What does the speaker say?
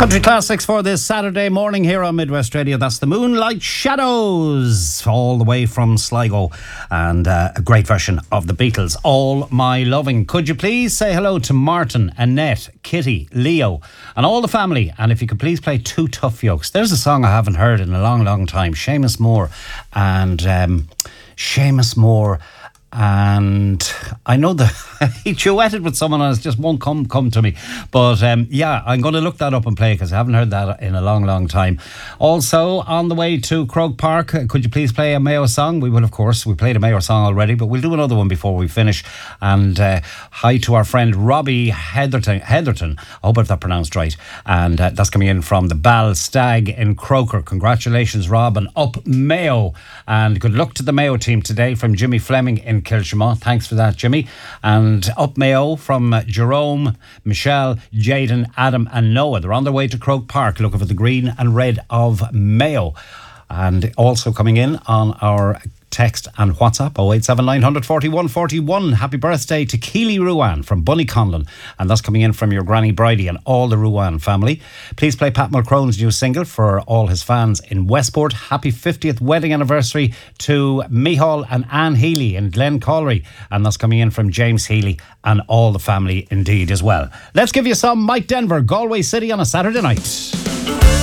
Country classics for this Saturday morning here on Midwest Radio. That's the Moonlight Shadows, all the way from Sligo, and a great version of the Beatles, All My Loving. Could you please say hello to Martin, Annette, Kitty, Leo, and all the family? And if you could please play Two Tough Yokes. There's a song I haven't heard in a long, long time. Seamus Moore and I know that he duetted with someone and it just won't come to me. But yeah, I'm going to look that up and play because I haven't heard that in a long, long time. Also, on the way to Croke Park, could you please play a Mayo song? We will, of course. We played a Mayo song already, but we'll do another one before we finish. And hi to our friend Robbie Heatherton. I hope I've that pronounced right. And that's coming in from the Ball Stag in Croker. Congratulations, Rob, and up Mayo. And good luck to the Mayo team today from Jimmy Fleming in Kilshima. Thanks for that, Jimmy. And up Mayo from Jerome, Michelle, Jaden, Adam and Noah. They're on their way to Croke Park looking for the green and red of Mayo. And also coming in on our text and WhatsApp 087 900 41 41. Happy birthday to Keely Ruan from Bunnyconlon, and that's coming in from your Granny Bridie and all the Ruan family. Please play Pat Mulcrone's new single for all his fans in Westport. Happy 50th wedding anniversary to Mihal and Anne Healy in Glencollery, and that's coming in from James Healy and all the family indeed as well. Let's give you some Mike Denver, Galway City on a Saturday night.